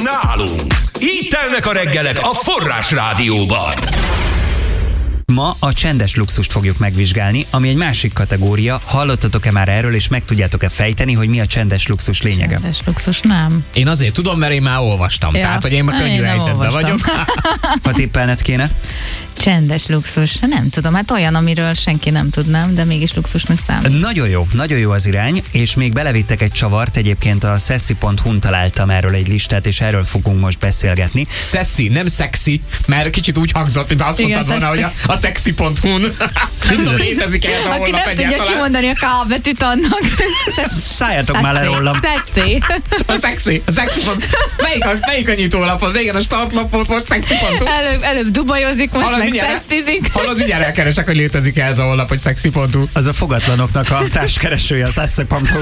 nálunk. Így telnek a reggelek a Forrás Rádióban. Ma a csendes luxust fogjuk megvizsgálni, ami egy másik kategória. Hallottatok-e már erről, és meg tudjátok-e fejteni, hogy mi a csendes luxus lényege? Csendes luxus, nem. Én azért tudom, mert én már olvastam. Ja. Tehát, hogy én már könnyű helyzetben vagyok. Ha tippelned kéne? Csendes luxus, nem tudom, hát olyan, amiről senki nem tudnám, de mégis luxusnak számít. Nagyon jó az irány, és még belevittek egy csavart, egyébként a Szeszi.hu-n találtam erről egy listát, és erről fogunk most beszélgetni. Szeszi, nem szexi, mert kicsit úgy hangzott, mint azt mondtad volna, hogy a szexi.hu-n. Nem tudom, létezik ez a Aki honlap nem tudja egyáltalán. kimondani a K betűt annak. Szálljatok már le rólam. Szexi. A szexi.hu. Melyik a nyitólapon? Régen a startlap volt, most szexi.hu. Előbb dubajozik, most meg szexizik. Hallod, mindjárt elkeresek, hogy létezik ez a honlap, hogy szexi.hu. Az a fogatlanoknak a társkeresője, az Szeszi.hu.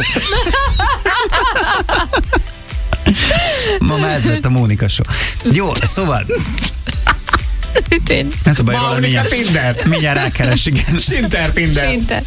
Ma már ez lett a Mónika show. Jó, szóval... Ez a baj, Mónika Tinder. Mindjárt rákeres, igen. Sinter Tinder. Sinter.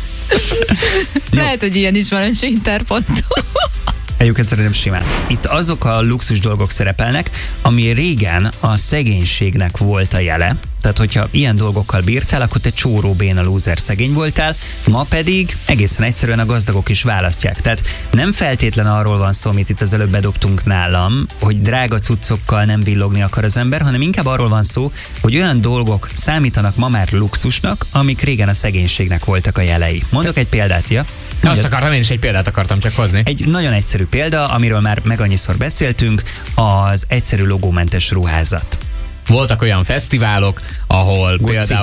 Lehet, hogy ilyen is van, a Sinter.hu. Egyébként szerintem simán. Itt azok a luxus dolgok szerepelnek, ami régen a szegénységnek volt a jele. Tehát, hogyha ilyen dolgokkal bírtál, akkor te csóró, béna, lúzer szegény voltál, ma pedig egészen egyszerűen a gazdagok is választják. Tehát nem feltétlen arról van szó, amit itt az előbb bedobtunk nálam, hogy drága cuccokkal nem villogni akar az ember, hanem inkább arról van szó, hogy olyan dolgok számítanak ma már luxusnak, amik régen a szegénységnek voltak a jelei. Mondok egy példát, ja? Azt akartam, én is egy példát akartam csak hozni. Egy nagyon egyszerű példa, amiről már meg annyiszor beszéltünk, az egyszerű logómentes ruházat. Voltak olyan fesztiválok, ahol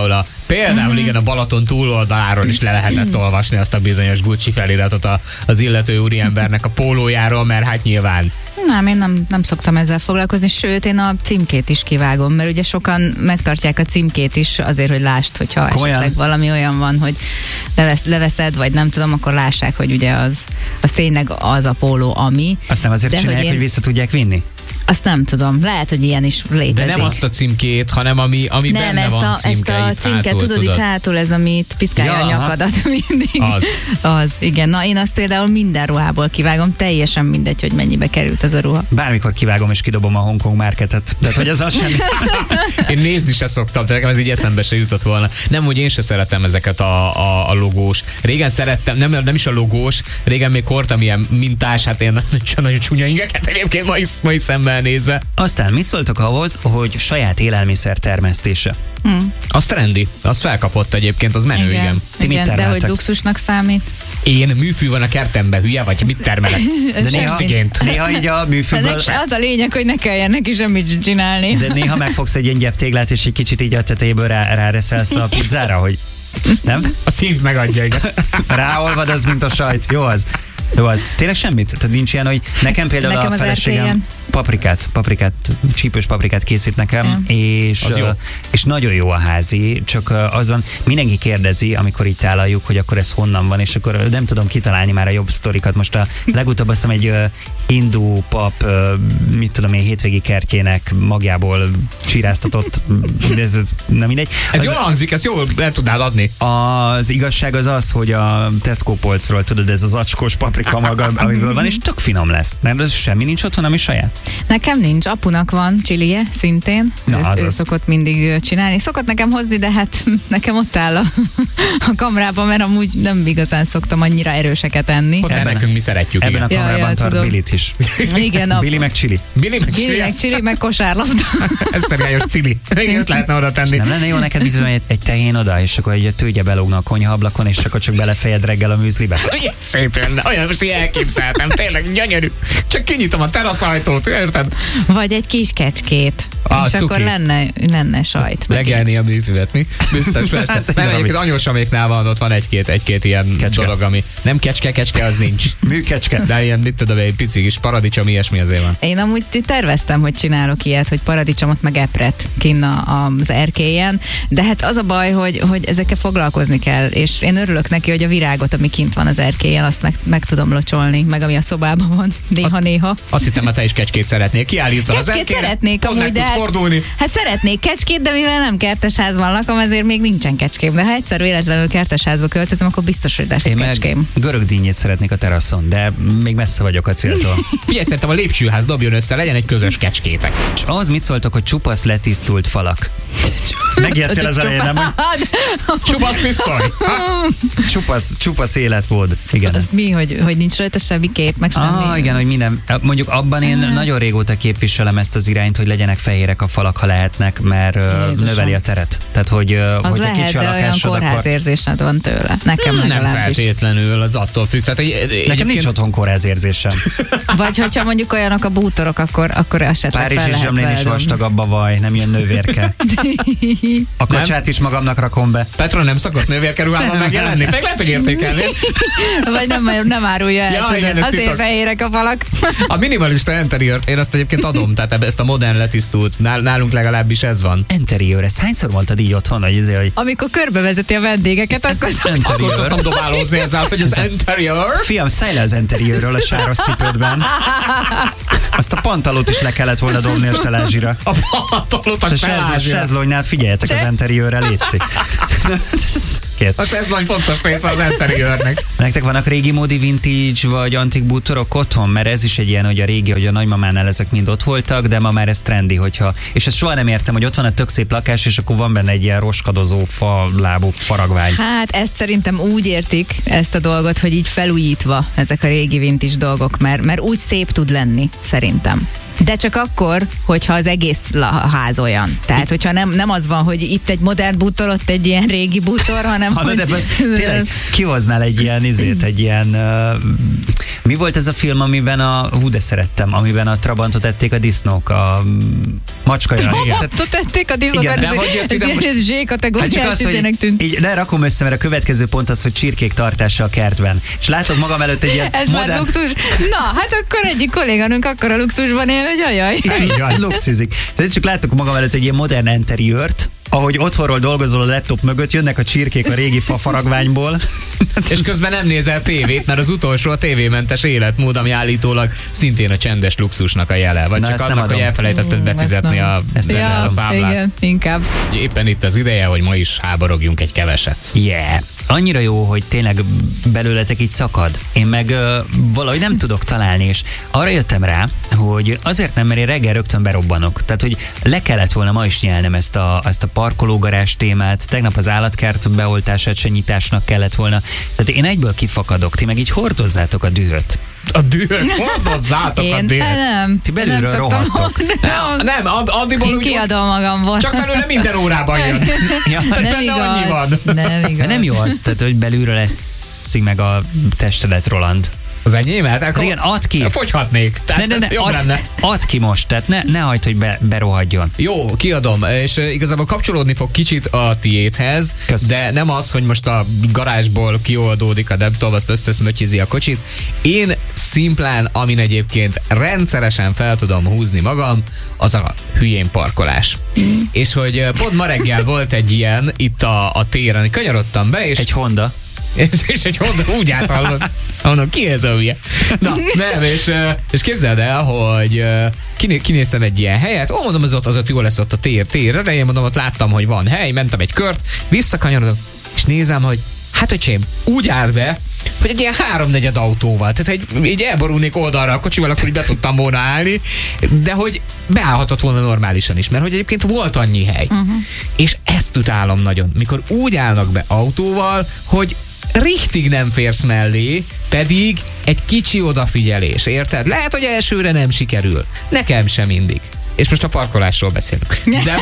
például igen, a Balaton túloldaláról is le lehetett olvasni azt a bizonyos Gucci feliratot az illető úriembernek a pólójáról, mert hát nyilván. Nem, én nem szoktam ezzel foglalkozni, sőt, én a címkét is kivágom, mert ugye sokan megtartják a címkét is azért, hogy lásd, hogyha komolyan? Esetleg valami olyan van, hogy leveszed, vagy nem tudom, akkor lássák, hogy ugye az tényleg az a póló, ami. Azt nem azért csinálják, hogy vissza tudják vinni? Azt nem tudom, lehet, hogy ilyen is létezik. De nem azt a címkét, hanem ami nem, benne van címke. ezt a címket, tudod, itt hátul ez, amit piszkálja a nyakadat mindig. Az, igen. Na, én azt például minden ruhából kivágom, teljesen mindegy, hogy mennyibe került az a ruha. Bármikor kivágom és kidobom a Hongkong marketet. Tehát, hogy az semmi. Én nézni se szoktam, de nekem ez így eszembe se jutott volna. Nem, hogy én se szeretem ezeket a logós. Régen szerettem, nem is a logós, régen még hordtam ilyen mintás, hát én nagyon csúnya ingeket egyébként mai szemmel nézve. Aztán mit szóltok ahhoz, hogy saját élelmiszer termesztése? Az trendi, az felkapott egyébként, az menő, igen. Ti mit Igen, de termeltek? hogy luxusnak számít? Én műfű van a kertemben, hülye vagy, mit termelek? De néha így a műfőből... Az a lényeg, hogy ne kelljen neki semmit csinálni. De néha megfogsz egy ilyen gyeptéglát, és egy kicsit így a tetejéből ráreszelsz a pizzára, hogy... Nem? A szint megadja, igen. Ráolvad az, mint a sajt. Jó az. Tényleg semmit? Tehát nincs ilyen, hogy nekem például nekem a feleségem csípős paprikát készít nekem, és nagyon jó a házi, csak az van, mindenki kérdezi, amikor így tálaljuk, hogy akkor ez honnan van, és akkor nem tudom kitalálni már a jobb sztorikat. Most a legutóbb azt hiszem egy hindu pap, mit tudom én, hétvégi kertjének magjából csiráztatott, nem mindegy. Ez jól hangzik, ezt jól el tudnád adni. Az igazság az, hogy a Tesco polcról, tudod, ez az acskós paprika maga, amiből van, és tök finom lesz. Nem, ez semmi nincs otthon, ami saját. Nekem nincs, apunak van csilie szintén, ő szokott mindig csinálni. Szokott nekem hozni, de hát nekem ott áll a kamrában, mert amúgy nem igazán szoktam annyira erőseket enni. Nekünk mi szeretjük, ebben igen. a kamerában tart Billit is. Igen, Billy meg Chili. Billy meg Chili, meg kosárlabda. Esztergályos Chili. Még őt lehetne oda tenni. Nem lenne jó neked, mit tudom, egy tehén oda, és akkor egy tőgye belógna a konyhaablakon, és akkor csak belefejed reggel a műzlibe. Ilyen szép lenne, olyan most ilyen elképzeltem, tényleg gyönyörű. Csak kinyitom a teraszajtót, érted? Vagy egy kis kecskét. És cuki. akkor lenne sajt. Legelni a műfüvet, mi? Biztos, persze. Hát, Nem, egyébként anyósaméknál van, ott van egy-két ilyen dolog, ami nem kecske az nincs. Műkecske. De ilyen, mit tudom, egy pici kis paradicsom, ilyesmi azért van. Én amúgy terveztem, hogy csinálok ilyet, hogy paradicsomot meg epret kinn az erkélyen, de hát az a baj, hogy ezekkel foglalkozni kell, és én örülök neki, hogy a virágot, ami kint van az erkélyen, azt meg tudom locsolni, meg ami a szobában van, néha-néha. Azt hittem, hogy te is kecskét szeretnél. Kiállítani az Kecskét szeretnék amúgy, de hát szeretnék kecskét, de mivel nem kertesházban lakom, ezért még nincsen kecském. De ha egyszer véletlenül kertesházba költözöm, akkor biztos, hogy lesz kecském. Görögdínyét szeretnék a teraszon, de még messze vagyok a céltól. Figyelj, szerintem a lépcsőház dobjon össze, legyen egy közös kecskétek. És ahhoz mit szóltok, hogy csupasz letisztult falak? Megijedtél az elején, nem? Csupasz pisztoly. Csupasz életmód. Igen. Az mi, hogy nincs rajta semmi kép, meg semmi? Igen, hogy minden. Mondjuk abban én nagyon régóta képviselem ezt az irányt, hogy legyenek fehérek a falak, ha lehetnek, mert növeli a teret. Tehát, hogy az lehet, kicsi de olyan kórházérzésed van tőle. Nekem legalábbis. Nem feltétlenül, az attól függ. Tehát, nekem nincs otthon kórházérzésem. Vagy hogyha mondjuk olyanok a bútorok, akkor esetleg fel lehet zsömlén is vastagabb a vaj, nem jön nővérke. A kacsát is magamnak rakom be. Petra nem szokott nővérke ruhában megjelenni? Meg lehet, hogy értékelni. Vagy nem árulja el, ja, igen, azért fehérek a falak. A minimalista interiört, én azt egyébként adom, tehát ezt a modern letisztult. Nálunk legalábbis ez van. Interiőr, ezt hányszor mondtad így otthon, hogy... Amikor körbevezeti a vendégeket, akkor szoktam dobálózni ezzel, hogy az interiőr. Fiam, szállj le az interiőről a sáros cipődben. Azt a pantalót is le kellett volna dobni a stelázsira. A pantalót a stelázsira. A sezlonynál figyeljetek az interiőrre, létszik. Kész. A sezlony fontos része az interiőrnek. Nektek vannak régi módi vintage vagy antik bútorok otthon? Mert ez is egy ilyen, hogy a régi, hogy a nagymamánál ezek mind ott voltak, de ma már ez trendi, hogyha... És ezt soha nem értem, hogy ott van egy tök szép lakás, és akkor van benne egy ilyen roskadozó fa lábú faragvány. Hát ezt szerintem úgy értik, ezt a dolgot, hogy így felújítva ezek a régi vintage dolgok, mert úgy szép tud lenni, szerintem. De csak akkor, hogyha az egész ház olyan. Tehát, hogyha nem az van, hogy itt egy modern bútor, ott egy ilyen régi bútor, hanem... Tényleg, kihoznál egy ilyen... mi volt ez a film, amiben de szerettem, amiben a Trabantot ették a disznók, a macska jön. Trabantot ették a disznók, ez Z-kategóriás izének tűnt. Így lerakom össze, mert a következő pont az, hogy csirkék tartása a kertben. És látok magam előtt egy ilyen ez modern... már luxus. Na, hát akkor egyik kolléganőnk akkor a luxusban él, hogy ajaj. Luxuzik. Tehát csak látok magam előtt egy ilyen modern interiőrt, ahogy otthonról dolgozol a laptop mögött, jönnek a csirkék a régi fafaragványból. És közben nem nézel tévét, mert az utolsó a tévémentes életmód, ami állítólag szintén a csendes luxusnak a jele. Vagy csak annak, hogy elfelejtetted befizetni a számlát. Igen, inkább. Éppen itt az ideje, hogy ma is háborogjunk egy keveset. Yeah. Annyira jó, hogy tényleg belőletek így szakad. Én meg valahogy nem tudok találni, és arra jöttem rá, hogy azért nem, mert én reggel rögtön berobbanok. Tehát, hogy le kellett volna ma is nyelnem ezt a parkológarázs témát, tegnap az állatkert beoltását se nyitásnak kellett volna. Tehát én egyből kifakadok, ti meg így hordozzátok a dühöt. A dühöt? Hordozzátok a dühöt? Nem. Ti belülről rohadtok. Nem, addiból úgy... Kiadom magamból. Csak belőle minden órában jön. Ja. Nem igaz. Annyi van. Nem igaz. Nem jó az, tehát, hogy belülről eszi meg a testedet, Roland. Az enyémet? Akkor igen, add ki. Fogyhatnék. Add ki most, tehát ne hagyd, hogy berohadjon. Jó, kiadom, és igazából kapcsolódni fog kicsit a tiédhez, de nem az, hogy most a garázsból kioldódik a debtol, azt összeszmöcsizi a kocsit. Én szimplán, amin egyébként rendszeresen fel tudom húzni magam, az a hülyén parkolás. És hogy pont ma reggel volt egy ilyen itt a téren, kanyarodtam be, és... Egy Honda. És egy Honda úgy áthallott. Mondom, ki ez a hülye? Na, nem, és képzeld el, hogy kinéztem egy ilyen helyet, mondom, az ott jó lesz ott a tér elején, mondom, ott láttam, hogy van hely, mentem egy kört, visszakanyarodom, és nézem, hogy hát öcsém, úgy áll be, hogy egy ilyen 3/4 autóval, tehát így elborulnék oldalra a kocsival, akkor így be tudtam volna állni, de hogy beállhatott volna normálisan is, mert hogy egyébként volt annyi hely. És ezt utálom nagyon, mikor úgy állnak be autóval, hogy richtig nem férsz mellé, pedig egy kicsi odafigyelés, érted? Lehet, hogy elsőre nem sikerül. Nekem sem mindig. És most a parkolásról beszélünk.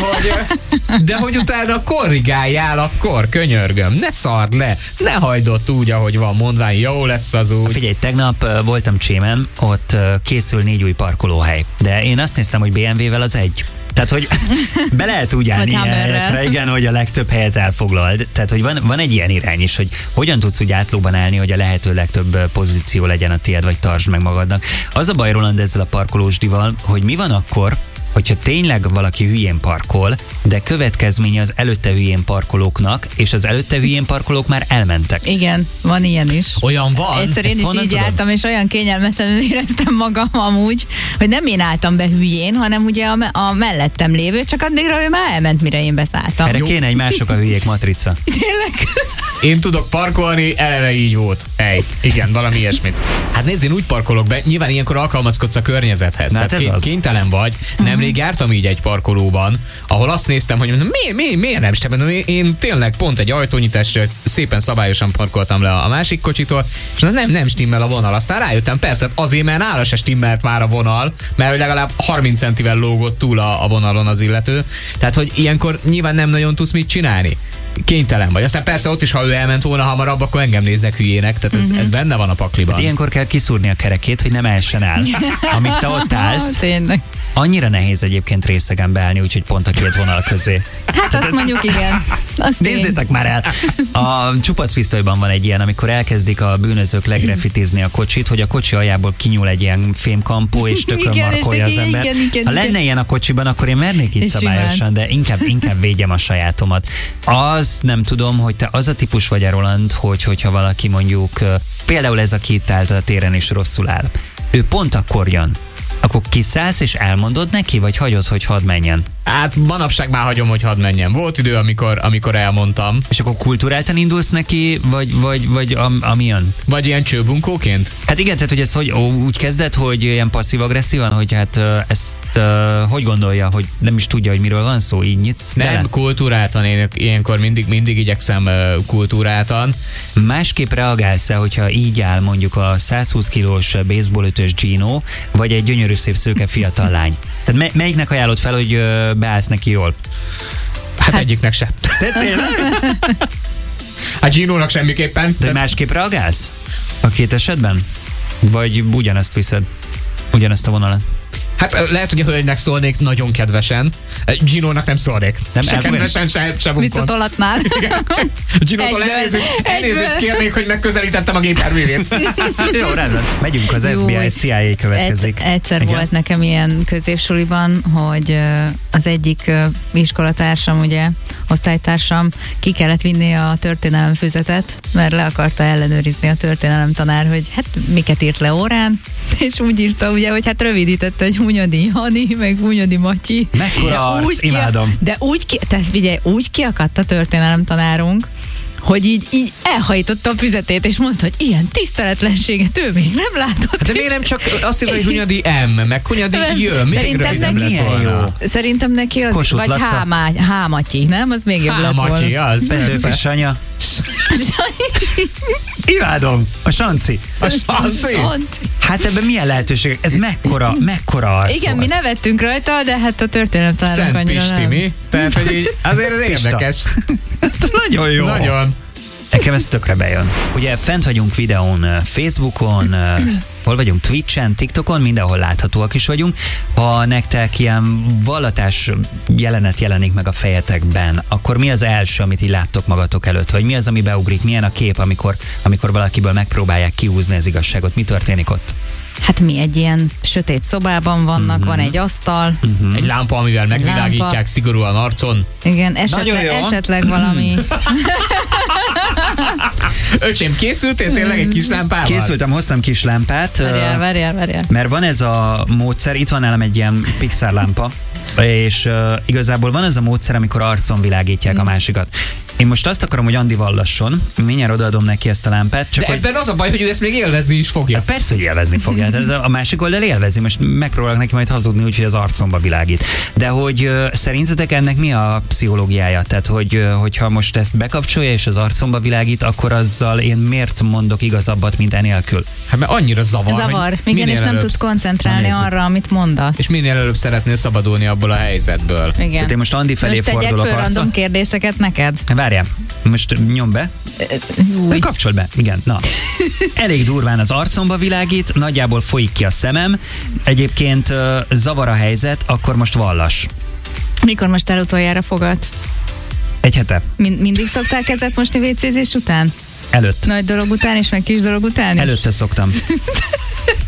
De hogy utána korrigáljál, akkor könyörgöm, ne szard le, ne hagyd ott úgy, ahogy van, mondván, jó lesz az úgy. Figyelj, tegnap voltam Csémen, ott készül 4 új parkolóhely, de én azt néztem, hogy BMW-vel az egy. Tehát, hogy be lehet úgy állni helyekre, igen, hogy a legtöbb helyet elfoglald. Tehát, hogy van egy ilyen irány is, hogy hogyan tudsz úgy átlóban állni, hogy a lehető legtöbb pozíció legyen a tiéd, vagy tartsd meg magadnak. Az a baj, Roland, ezzel a parkolósdival, hogy mi van akkor, hogyha tényleg valaki hülyén parkol, de következménye az előtte hülyén parkolóknak, és az előtte hülyén parkolók már elmentek. Igen, van ilyen is. Olyan van? Egyszer én is így jártam, és olyan kényelmetlenül éreztem magam amúgy, hogy nem én álltam be hülyén, hanem ugye a mellettem lévő, csak addigra ő már elment, mire én beszálltam. Erre kéne egy mások a hülyék matrica. Tényleg? Én tudok parkolni, eleve így volt. Igen, valami ilyesmit. Hát nézd, én úgy parkolok be, nyilván ilyenkor alkalmazkodsz a környezethez. Tehát ez az. Kénytelen vagy. Nemrég jártam így egy parkolóban, ahol azt néztem, hogy miért nem stimmel? Én tényleg pont egy ajtónyitásra szépen szabályosan parkoltam le a másik kocsitól, és nem stimmel a vonal. Aztán rájöttem, persze, azért, mert nála se stimmelt már a vonal, mert legalább 30 centivel lógott túl a vonalon az illető. Tehát, hogy ilyenkor nyilván nem nagyon tudsz mit csinálni. Kénytelen vagy. Aztán persze ott is, ha ő elment volna hamarabb, akkor engem néznek hülyének, tehát ez benne van a pakliban. Hát ilyenkor kell kiszúrni a kerekét, hogy nem essen el. Amíg te ott állsz, Tényleg. annyira nehéz egyébként részegen beállni, úgyhogy pont a két vonal közé. Hát azt mondjuk igen. Nézzétek már el! A Csupaszpisztolyban van egy ilyen, amikor elkezdik a bűnözők legrafitizni a kocsit, hogy a kocsi aljából kinyúl egy ilyen fémkampó, és tökön markolja az ember. Ha lenne ilyen a kocsiban, akkor én mernék így szabályosan, de inkább védjem a sajátomat. Az nem tudom, hogy te az a típus vagy, Roland, hogyha valaki mondjuk, például ez, aki itt állt a téren és rosszul áll, ő pont akkor jön, akkor kiszállsz és elmondod neki, vagy hagyod, hogy hadd menjen? Hát manapság már hagyom, hogy hadd menjen. Volt idő, amikor elmondtam. És akkor kulturáltan indulsz neki, vagy ami jön? Vagy ilyen csőbunkóként? Hát igen, tehát hogy ez úgy kezdett, hogy ilyen passzív-agresszívan, hogy hát ezt hogy gondolja, hogy nem is tudja, hogy miről van szó, így nyitsz Nem, bele? kultúráltan, én ilyenkor mindig igyekszem kultúráltan. Másképp reagálsz-e, hogyha így áll mondjuk a 120 kilós baseballötös Gino, vagy egy gyönyörű szép szőke fiatal lány? Tehát melyiknek ajánlod fel, hogy beállsz neki jól? Hát egyiknek se. A Ginónak semmiképpen. De másképp reagálsz a két esetben? Vagy ugyanezt viszed? Ugyanezt a vonalat? Hát lehet, hogy a hölgynek szólnék nagyon kedvesen. Ginónak nem szólnék. Nem se kedvesen, se bunkon. Visszatolatnál. Ginótól elnézést kérnék, hogy megközelítettem a gépjárművét. Jó, rendben. Megyünk, az Jó, FBI, CIA következik. Egyszer Igen? volt nekem ilyen középsuliban, hogy az egyik iskolatársam, ugye, osztálytársam ki kellett vinni a történelemfüzetet, mert le akarta ellenőrizni a történelemtanár, hogy hát miket írt le órán, és úgy írta, ugye, hogy hát rövidítette, hogy Hunyadi Hani, meg Hunyadi Matyi. Mekkora arc, imádom. De úgy kiakadt a történelemtanárunk, hogy így elhajította a füzetét, és mondta, hogy ilyen tiszteletlenséget ő még nem látott. De miért nem csak azt írta, hogy Hunyadi M, meg Hunyadi J, még rövidebb lett volna. Szerintem neki az, Kossuth vagy Laca. Hámatyi, nem? Az még jobb lett volna. Hámatyi, az. Petőfi Sanya. Imádom. A Sanci. A Sanci. Hát ebben milyen lehetőségek? Ez mekkora arc Igen, volt. mi nevettünk rajta, de hát a történelemtanárok Szent annyira Pisti, nem. mi? Tehát, hogy így, azért ez érdekes. Ez nagyon jó. Nagyon. Nekem ez tökre bejön. Ugye fent vagyunk videón Facebookon, hol vagyunk Twitchen, TikTokon, mindenhol láthatóak is vagyunk. Ha nektek ilyen vallatás jelenet jelenik meg a fejetekben, akkor mi az első, amit így láttok magatok előtt? Vagy mi az, ami beugrik? Milyen a kép, amikor valakiből megpróbálják kihúzni az igazságot? Mi történik ott? Hát mi egy ilyen sötét szobában vannak, van egy asztal. Egy lámpa, amivel megvilágítják Lámpa. szigorúan arcon. Igen, Nagyon jó. esetleg valami... Öcsém, készültél tényleg egy kis lámpával? Készültem, hoztam kis lámpát. Várjál. Mert van ez a módszer, itt van nálam egy ilyen Pixar lámpa, és igazából van ez a módszer, amikor arcon világítják a másikat. Én most azt akarom, hogy Andi vallasson, mindjárt odaadom neki ezt a lámpát. Csak De ebben az a baj, hogy ő ezt még élvezni is fogja. Hát persze, hogy élvezni fogja. Hát ez a másik oldal élvezi. Most megpróbálok neki majd hazudni, úgyhogy az arcomba világít. De hogy szerintetek ennek mi a pszichológiája? Tehát, hogyha most ezt bekapcsolja és az arcomba világít, akkor azzal én miért mondok igazabbat, mint enélkül? Hát mert annyira Zavar. Igen, és nem tudsz koncentrálni arra, amit mondasz. És minél előbb szeretnél szabadulni abból a helyzetből. Igen. Tehát én most Andi felé most fordulok tegyek föl arccal. random kérdéseket neked? Várjál, most nyom be. Kapcsold be, igen, na. Elég durván az arcomba világít, nagyjából folyik ki a szemem. Egyébként zavar a helyzet, akkor most vallas. Mikor most el utoljára fogad? Egy hete. Mindig szoktál kezet mosni WC-zés után? Előtt. Nagy dolog után és meg kis dolog után is? Előtte szoktam.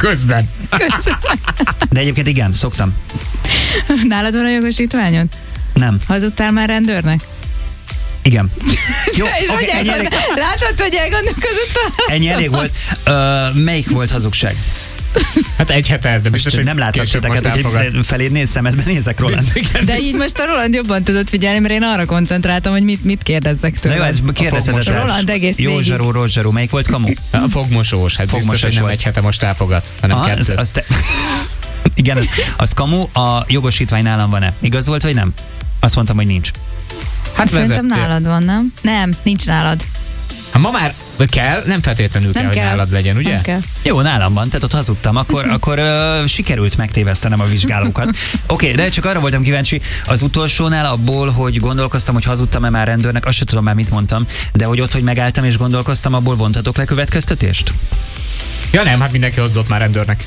Közben. De egyébként igen, szoktam. Nálad van a jogosítványod? Nem. Hazudtál már rendőrnek? Igen. Jó, és okay, látod, hogy elgondolkozott? Ennyi elég volt. Melyik volt hazugság? Hát egy hete, de biztos, hogy nem látlak titeket, hogy feléd szemedbe nézek, Roland. De így most a Roland jobban tudott figyelni, mert én arra koncentráltam, hogy mit kérdezzek tőle. Na jó, ez kérdezed Roland egész végig. Jó zsaró, melyik volt kamu? A fogmosós, hát biztos, hogy nem egy hete most elfogad, hanem kettőt. Igen, az kamu, a jogosítvány nálam van-e? Igaz volt, vagy nem? Azt mondtam, hogy nincs. Hát szerintem nálad van, nem? Nem, nincs nálad. Hát ma már kell, nem feltétlenül kell, hogy nálad legyen, ugye? Nem kell. Jó, nálam van, tehát ott hazudtam, akkor sikerült megtévesztenem a vizsgálókat. Oké, de csak arra voltam kíváncsi, az utolsónál abból, hogy gondolkoztam, hogy hazudtam-e már rendőrnek, azt sem tudom már mit mondtam, de hogy ott, hogy megálltam és gondolkoztam, abból vontatok le következtetést? Ja nem, hát mindenki hozott már rendőrnek.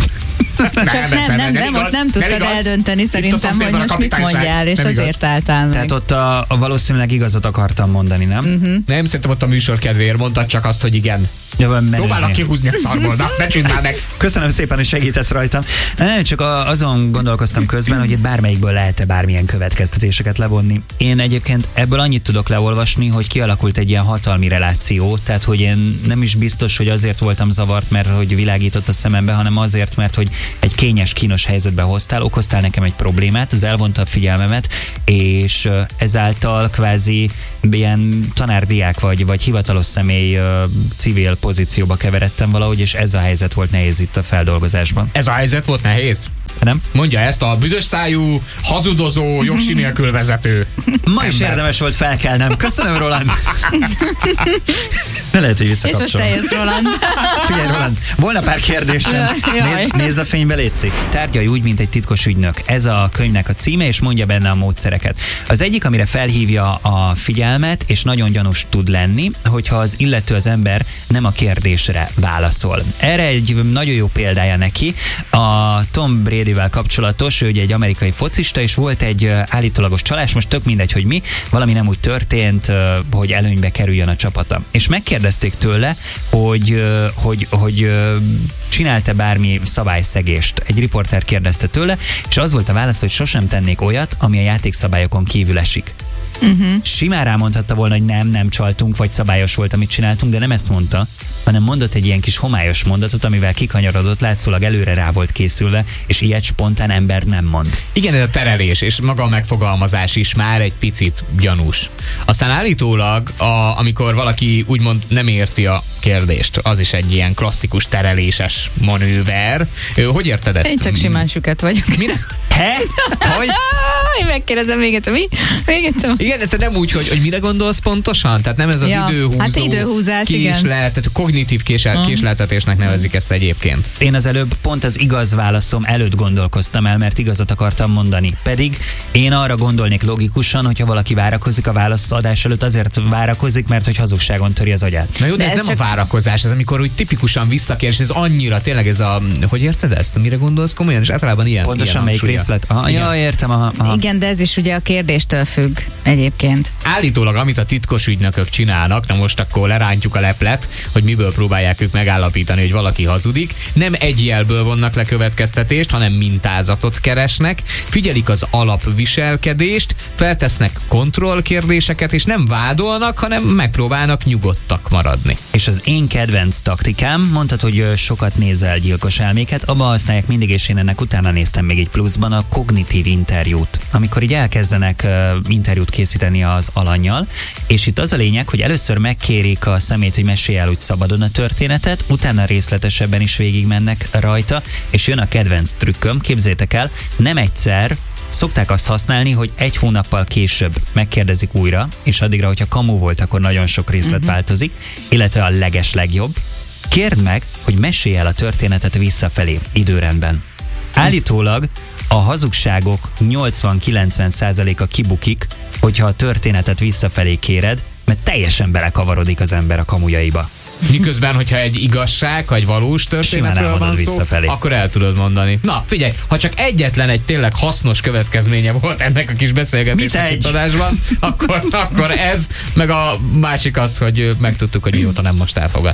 Nem, ott nem tudtad eldönteni szerintem, hogy most mit mondjál, és azért álltál meg. Tehát ott valószínűleg igazat akartam mondani, nem? Nem, szerintem ott a műsor kedvéért mondtad csak azt, hogy igen. Próbálnak kihúzni a szarból, na, ne csináld már meg. Köszönöm szépen, hogy segítesz rajtam. Csak azon gondolkoztam közben, hogy itt bármelyikből lehet-e bármilyen következtetéseket levonni. Én egyébként ebből annyit tudok leolvasni, hogy kialakult egy ilyen hatalmi reláció, tehát hogy én nem is biztos, hogy azért voltam zavart, mert hogy világított a szemembe, hanem azért, mert hogy egy kényes, kínos helyzetbe hoztál, okoztál nekem egy problémát, az elvonta a figyelmemet, és ezáltal kvázi ilyen tanárdiák vagy hivatalos személy civil pozícióba keveredtem valahogy, és ez a helyzet volt nehéz itt a feldolgozásban. Ez a helyzet volt nehéz? Nem? Mondja ezt a büdös szájú, hazudozó, jogsi nélkül vezető. Ma is érdemes volt felkelnem. Köszönöm, Roland. Ne lehet, hogy visszakapcsolom. És most te jössz, Roland. Figyelj, Roland, volna pár kérdésem. Nézz a fénybe, létszik. Tárgyalj úgy, mint egy titkos ügynök. Ez a könyvnek a címe, és mondja benne a módszereket. Az egyik, amire felhívja a figyelmet, és nagyon gyanús tud lenni, hogyha az illető az ember nem a kérdésre válaszol. Erre egy nagyon jó példája neki. A Tom Bradyvel kapcsolatos, ő ugye egy amerikai focista, és volt egy állítólagos csalás, most tök mindegy, hogy mi, valami nem úgy történt, hogy előnybe kerüljön a csapata. És megkérdezték tőle, hogy csinálta bármi szabályszegést. Egy riporter kérdezte tőle, és az volt a válasz, hogy sosem tennék olyat, ami a játékszabályokon kívül esik. Simán rámondhatta volna, hogy nem csaltunk, vagy szabályos volt, amit csináltunk, de nem ezt mondta, hanem mondott egy ilyen kis homályos mondatot, amivel kikanyarodott, látszólag előre rá volt készülve, és ilyet spontán ember nem mond. Igen, ez a terelés, és maga a megfogalmazás is már egy picit gyanús. Aztán állítólag, amikor valaki úgymond nem érti a kérdést, az is egy ilyen klasszikus tereléses manőver. Hogy érted ezt? Én csak simán süket vagyok. Mire? Hogy? Én megkérdezem még egyszer, mi? Igen, de te nem úgy, hogy mire gondolsz pontosan? Tehát nem ez az időhúzó, hát időhúzás, tehát kognitív késleltetésnek nevezik ezt egyébként. Én az előbb pont az igaz válaszom előtt gondolkoztam el, mert igazat akartam mondani. Pedig én arra gondolnék logikusan, hogyha valaki várakozik a válaszadás előtt, azért várakozik, mert hogy hazugságon töri az agyát. Na jó, de ez nem csak a várakozás, ez amikor úgy tipikusan visszakér, és ez annyira tényleg ez a, hogy érted ezt? Mire gondolsz komolyan? És általában ilyen. Pontosan melyik részlet? Ja, értem. Igen, de ez is ugye a kérdéstől függ egyébként. Állítólag, amit a titkos ügynökök csinálnak, na most akkor lerántjuk a leplet, hogy miből próbálják ők megállapítani, hogy valaki hazudik. Nem egy jelből vonnak le következtetést, hanem mintázatot keresnek, figyelik az alapviselkedést, feltesznek kontrollkérdéseket, és nem vádolnak, hanem megpróbálnak nyugodtak maradni. És az én kedvenc taktikám, mondtad, hogy sokat nézel gyilkos elméket, abba használják mindig, és én ennek utána néztem még egy pluszban a kognitív interjút. Amikor így elkezdenek interjút készíteni az alannyal, és itt az a lényeg, hogy először megkérik a szemét, hogy mesélj el úgy szabadon a történetet, utána részletesebben is végigmennek rajta, és jön a kedvenc trükköm, képzétek el, nem egyszer szokták azt használni, hogy egy hónappal később megkérdezik újra, és addigra, hogyha kamu volt, akkor nagyon sok részlet változik, illetve a legjobb. Kérd meg, hogy mesélj el a történetet visszafelé időrendben. Állítólag a hazugságok 80-90%-a kibukik, hogyha a történetet visszafelé kéred, mert teljesen belekavarodik az ember a kamujaiba. Miközben, hogyha egy igazság, vagy valós történetről van szó, akkor el tudod mondani. Na, figyelj, ha csak egyetlen egy tényleg hasznos következménye volt ennek a kis beszélgetésnek itt adásban, akkor ez, meg a másik az, hogy megtudtuk, hogy mióta nem most elfogad.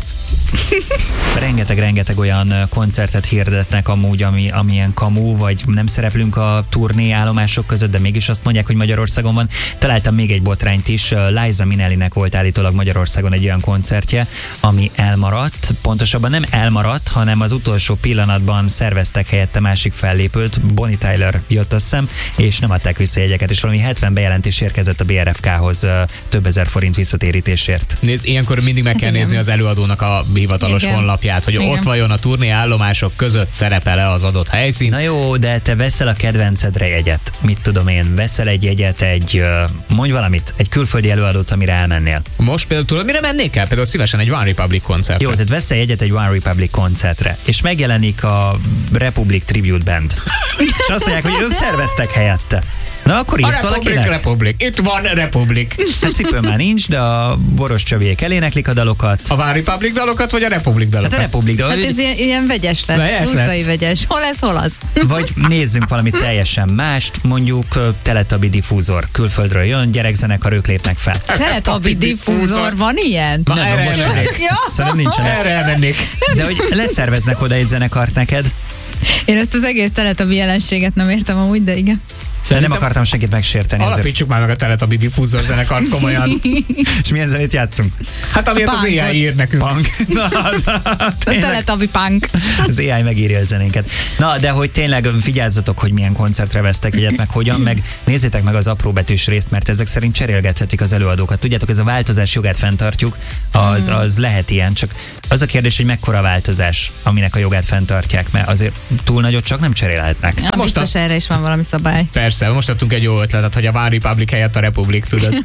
Rengeteg olyan koncertet hirdetnek amúgy, amilyen kamu, vagy nem szereplünk a turnéállomások között, de mégis azt mondják, hogy Magyarországon van. Találtam még egy botrányt is. Liza Minnellinek volt állítólag Magyarországon egy olyan koncertje, ami elmaradt. Pontosabban nem elmaradt, hanem az utolsó pillanatban szerveztek helyette másik fellépőt. Bonnie Tyler jött, azt hiszem, és nem adták vissza jegyeket, és valami 70 bejelentés érkezett a BRFK-hoz több ezer forint visszatérítésért. Nézd, ilyenkor mindig meg kell nézni az előadónak a hivatalos honlapját, hogy ott vajon a turnéállomások között szerepel-e az adott helyszín. Na jó, de te veszel a kedvencedre jegyet. Mit tudom én, veszel egy jegyet, mondj valamit, egy külföldi előadót, amire elmennél. Most például tudod, mire mennék el? Például szívesen egy One Republic koncertre. Jó, tehát veszel jegyet egy One Republic koncertre, és megjelenik a Republic Tribute Band. És azt mondják, hogy ők szerveztek helyette. Na, akkor írsz valakinek? Republic. Itt van Republic. Hát cipő már nincs, de a Boros Csabiék eléneklik a dalokat. A One Republic dalokat, vagy a Republic dalokat? Hát a Republic dalokat. Hát ez ilyen vegyes lesz. Utcai vegyes. Hol ez, hol az? Vagy nézzünk valamit teljesen mást, mondjuk Teletubby diffúzor. Külföldről jön, gyerekzenekar, ők lépnek fel. Teletubby diffúzor, van ilyen? Nem, szerintem nincsen. Erre elmennék. De hogy leszerveznek oda egy zenekart neked? Én ezt az egész Teletubby jelenséget nem értem amúgy, de igen. Nem akartam senkit megsérteni. Alapítsuk már meg a Teletubby diffúzor zenekart komolyan. És milyen zenét játszunk? Hát amiért az AI ír nekünk. Punk. Na, a Teletubby punk. Az AI megírja a zenénket. Na, de hogy tényleg vigyázzatok, hogy milyen koncertre vesztek egyet, meg hogyan, meg nézzétek meg az apróbetűs részt, mert ezek szerint cserélgethetik az előadókat. Tudjátok, ez a változás jogát fenntartjuk, az lehet ilyen, csak az a kérdés, hogy mekkora változás, aminek a jogát fenntartják, mert azért túl nagyot csak nem cserélhetnek. Ja, biztos erre is van valami szabály. Persze, most adtunk egy jó ötletet, hogy a One Republic helyett a Republic, tudod.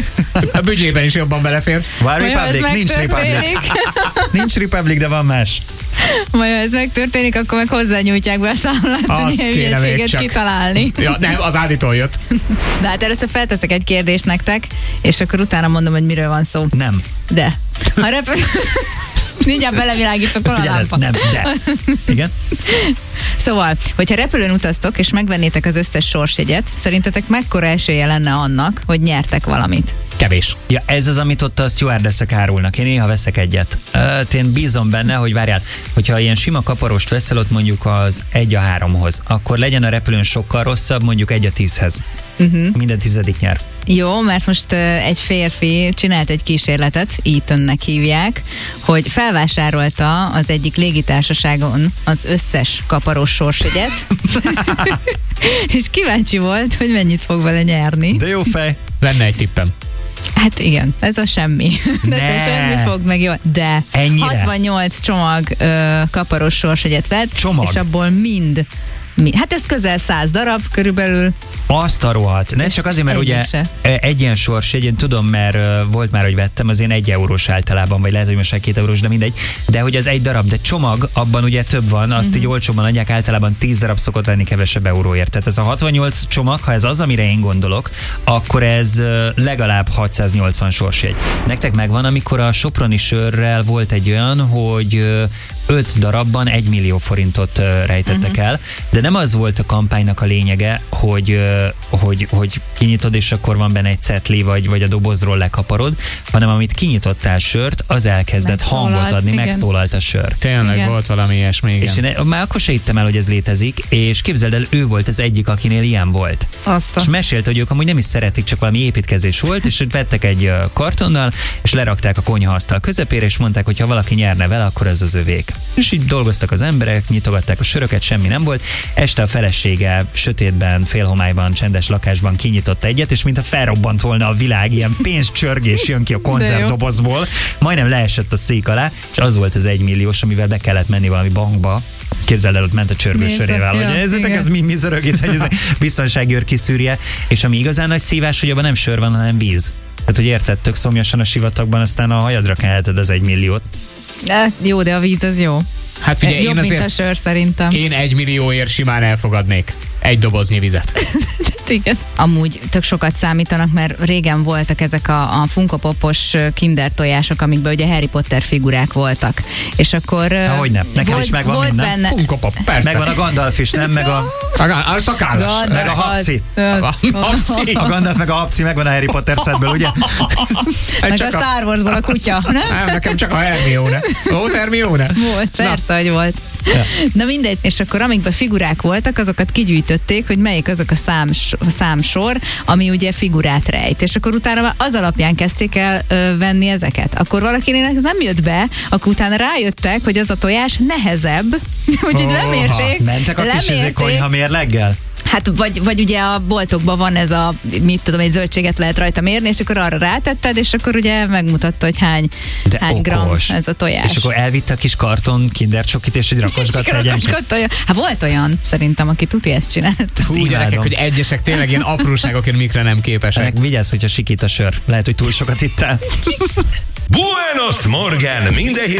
A büdzsében is jobban belefér. One Republic, nincs Republic. Nincs Republic, de van más. Majd ha ez megtörténik, akkor meg hozzányújtják be a számlát, hogy ilyen hülyeséget kitalálni. Ja, nem, az Áditól jött. De hát először felteszek egy kérdést nektek, és akkor utána mondom, hogy miről van szó. Nem. De. Mindjárt belevilágítok a lámpa. Nem, de. Igen? Szóval, hogyha repülőn utaztok, és megvennétek az összes sorsjegyet, szerintetek mekkora esélye lenne annak, hogy nyertek valamit? Kevés. Ja, ez az, amit ott a stewardessek árulnak. Én néha veszek egyet. Én bízom benne, hogy várjál, hogyha ilyen sima kaparost veszel, ott mondjuk az 1-3-hoz, akkor legyen a repülőn sokkal rosszabb, mondjuk 1-10-hez. Minden 10. nyer. Jó, mert most egy férfi csinált egy kísérletet, Ethannek hívják, hogy felvásárolta az egyik légitársaságon az összes kaparós sorsjegyet, és kíváncsi volt, hogy mennyit fog vele nyerni. De jó fej. Lenne egy tippem. Hát igen, ez a semmi. Ez a semmi fog meg jó. De ennyire? 68 csomag kaparós sorsjegyet vett, és abból mind. Hát ez közel 100 darab körülbelül. Azt a rohadt. Nem csak azért, mert ugye egy ilyen sorsjegy, én tudom, mert volt már, hogy vettem, az én 1 eurós általában, vagy lehet, hogy most 2 eurós, de mindegy. De hogy az egy darab, de csomag, abban ugye több van, azt így olcsóban adják, általában 10 darab szokott lenni kevesebb euróért. Tehát ez a 68 csomag, ha ez az, amire én gondolok, akkor ez legalább 680 sorsjegy. Nektek megvan, amikor a soproni sörrel volt egy olyan, hogy 5 darabban 1 millió forintot rejtettek el, de nem az volt a kampánynak a lényege, hogy kinyitod, és akkor van benne egy cetli, vagy a dobozról lekaparod, hanem amit kinyitottál sört, az elkezdett hangot adni, igen. Megszólalt a sör. Tényleg igen. Volt valami ilyesmi, igen. És én már akkor se hittem el, hogy ez létezik, és képzeld el, ő volt az egyik, akinél ilyen volt. És mesélte, hogy ők amúgy nem is szeretik, csak valami építkezés volt, és vettek egy kartonnal, és lerakták a konyhaasztal közepére, és mondták, hogy ha valaki nyerne vele, akkor ez az övék. És így dolgoztak az emberek, nyitogatták a söröket, semmi nem volt. Este a felesége sötétben, félhomályban, csendes lakásban kinyitott egyet, és mintha felrobbant volna a világ, ilyen pénzcsörgés jön ki a konzervdobozból, majdnem leesett a szék alá, és az volt az 1 milliós, amivel be kellett menni valami bankba. Képzeld el, ott ment a csörgősörével, hogy nézzétek, ez mi zörög itt, hogy ez biztonságőr kiszűrje, és ami igazán nagy szívás, hogy abban nem sör van, hanem víz. Hát, hogy érted, tök szomjasan a sivatagban, aztán a hajadra kelheted az 1 milliót. Jó, de a víz az jó. Hát figyelj, jobb, mint a sör szerintem. Én 1 millióért simán elfogadnék. Egy doboznyi vizet. Igen. Amúgy tök sokat számítanak, mert régen voltak ezek a Funko Popos Kinder tojások, amikben ugye Harry Potter figurák voltak. És akkor... Hogyne, nekem is megvan volt minden. Benne... Funko Pop, persze. Megvan a Gandalf is, nem? Meg a szakállas. Meg a Hapsi. A Gandalf meg a Hapsi megvan a Harry Potter setből, ugye? Meg a Star Warsból a kutya, nem? Nekem csak a Hermione. Volt Hermione? Volt, persze, hogy volt. Ja. Na mindegy, és akkor amikben figurák voltak, azokat kigyűjtötték, hogy melyik azok a számsor, ami ugye figurát rejt. És akkor utána az alapján kezdték el venni ezeket. Akkor valakinek ez nem jött be, akkor utána rájöttek, hogy az a tojás nehezebb, úgyhogy lemérték. Mentek a kis konyha mérleggel? Hát vagy ugye a boltokban van ez a, mit tudom, egy zöldséget lehet rajta mérni, és akkor arra rátetted, és akkor ugye megmutatta, hogy hány gram ez a tojás. És akkor elvitte a kis karton Kinder Csokit, és egy rakosgat tegyen. Hát volt olyan, szerintem, aki tuti ezt csinált. Hú, gyerekek, hogy egyesek tényleg ilyen apróságokért mikre nem képesek. Vigyázz, hogyha sikít a sör. Lehet, hogy túl sokat ittál. Buenos Morgen! Minden